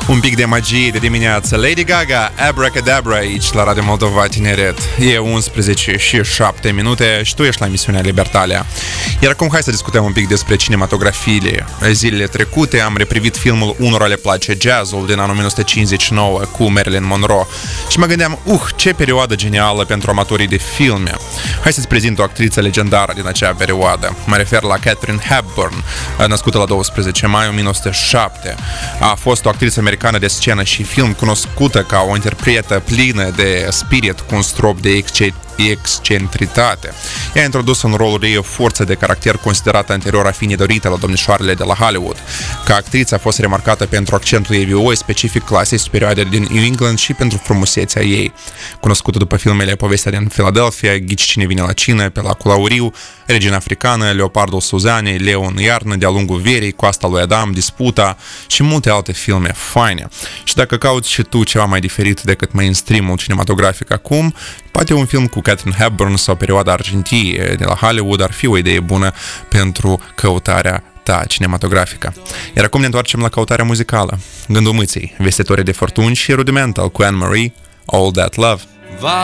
Un pic de magie de dimineață. Lady Gaga, Abracadabra aici la Radio Moldova Tineret. E 11 și 7 minute și tu ești la emisiunea Libertalia. Iar acum hai să discutăm un pic despre cinematografiile. Zilele trecute am reprivit filmul Unora le place jazzul din anul 1959 cu Marilyn Monroe și mă gândeam, ce perioadă genială pentru amatorii de filme. Hai să-ți prezint o actriță legendară din acea perioadă. Mă refer la Katharine Hepburn, născută la 12 mai 1907. A fost o actriță americană de scenă și film, cunoscută ca o interpretă plină de spirit cu un strop de excentritate. Ea a introdus în rolul ei o forță de caracter considerată anterior a fi nedorită la domnișoarele de la Hollywood. Ca actriță a fost remarcată pentru accentul ei vioi specific clasei superioare din New England și pentru frumusețea ei. Cunoscută după filmele Povestea din Philadelphia, Ghici cine vine la cină, Pe lacul Auriu, Regina Africană, Leopardul Suzanei, Leo în iarnă, De-a lungul verii, Coasta lui Adam, Disputa și multe alte filme faine. Și dacă cauți și tu ceva mai diferit decât mainstream-ul cinematografic acum, poate un film cu Katharine Hepburn sau perioada argintie de la Hollywood ar fi o idee bună pentru căutarea ta cinematografică. Iar acum ne întoarcem la căutarea muzicală. Gândul Mâței, Vestitoare de furtuni și Rudimental cu Anne Marie, All That Love.